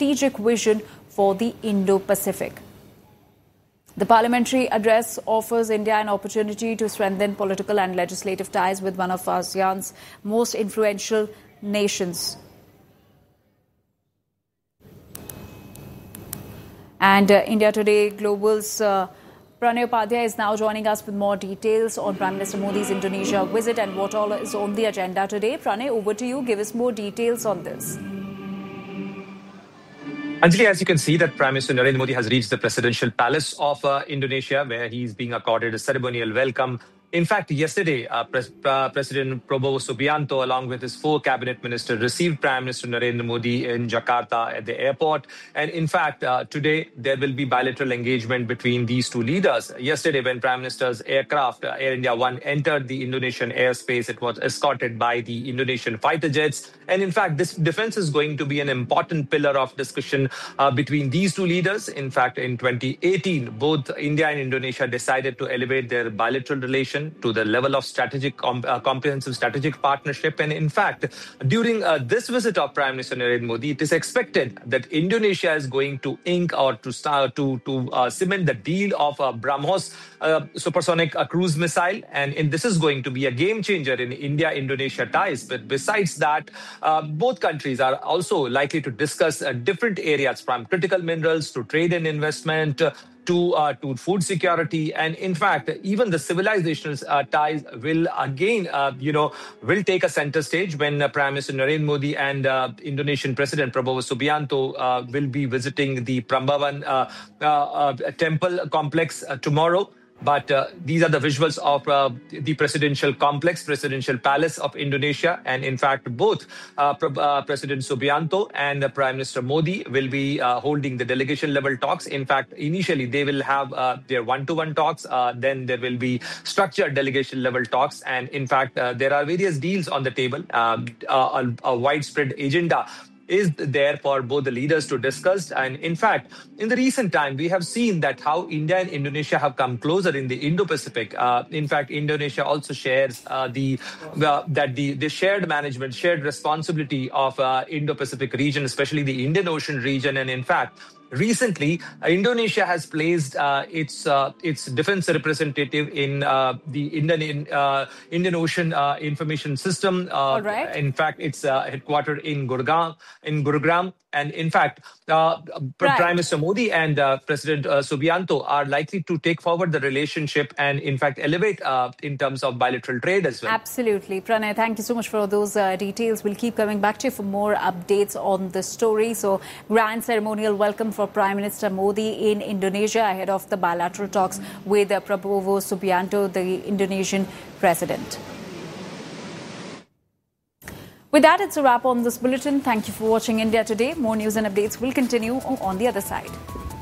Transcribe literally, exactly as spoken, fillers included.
strategic vision for the Indo-Pacific. The parliamentary address offers India an opportunity to strengthen political and legislative ties with one of ASEAN's most influential nations. And uh, India Today Global's uh, Pranay Upadhyay is now joining us with more details on Prime Minister Modi's Indonesia visit and what all is on the agenda today. Pranay, over to you. Give us more details on this. Anjali, as you can see, that Prime Minister Narendra Modi has reached the presidential palace of uh, Indonesia, where he is being accorded a ceremonial welcome. In fact, yesterday, uh, Pres uh, President Prabowo Subianto, along with his four cabinet ministers, received Prime Minister Narendra Modi in Jakarta at the airport. And in fact, uh, today, there will be bilateral engagement between these two leaders. Yesterday, when Prime Minister's aircraft, uh, Air India One, entered the Indonesian airspace, it was escorted by the Indonesian fighter jets. And in fact, this defense is going to be an important pillar of discussion uh, between these two leaders. In fact, in twenty eighteen, both India and Indonesia decided to elevate their bilateral relation to the level of strategic, com uh, comprehensive strategic partnership. And in fact, during uh, this visit of Prime Minister Narendra Modi, it is expected that Indonesia is going to ink or to start to, to uh, cement the deal of uh, BrahMos uh, supersonic uh, cruise missile. And, and this is going to be a game changer in India-Indonesia ties. But besides that, uh, both countries are also likely to discuss uh, different areas, from critical minerals to trade and investment, uh, to uh, to food security, and in fact, even the civilizational uh, ties will again, uh, you know, will take a center stage when uh, Prime Minister Narendra Modi and uh, Indonesian President Prabowo Subianto uh, will be visiting the Prambanan uh, uh, uh, temple complex uh, tomorrow. But uh, these are the visuals of uh, the presidential complex, presidential palace of Indonesia. And in fact, both uh, uh, President Subianto and uh, Prime Minister Modi will be uh, holding the delegation level talks. In fact, initially, they will have uh, their one-to-one talks. Uh, then there will be structured delegation level talks. And in fact, uh, there are various deals on the table, uh, a, a widespread agenda is there for both the leaders to discuss. And in fact, in the recent time, we have seen that how India and Indonesia have come closer in the Indo-Pacific. Uh, in fact, Indonesia also shares uh, the uh, that the, the shared management, shared responsibility of uh, Indo-Pacific region, especially the Indian Ocean region. And in fact, recently, uh, Indonesia has placed uh, its uh, its defense representative in uh, the Indian in, uh, Indian Ocean uh, Information System. Uh, All right. In fact, it's uh, headquartered in Gurgaon, in Gurugram. And in fact, uh, right. Prime Minister Modi and uh, President uh, Subianto are likely to take forward the relationship and, in fact, elevate uh, in terms of bilateral trade as well. Absolutely. Pranay, thank you so much for those uh, details. We'll keep coming back to you for more updates on the story. So, grand ceremonial welcome for Prime Minister Modi in Indonesia ahead of the bilateral talks with uh, Prabowo Subianto, the Indonesian president. With that, it's a wrap on this bulletin. Thank you for watching India Today. More news and updates will continue on the other side.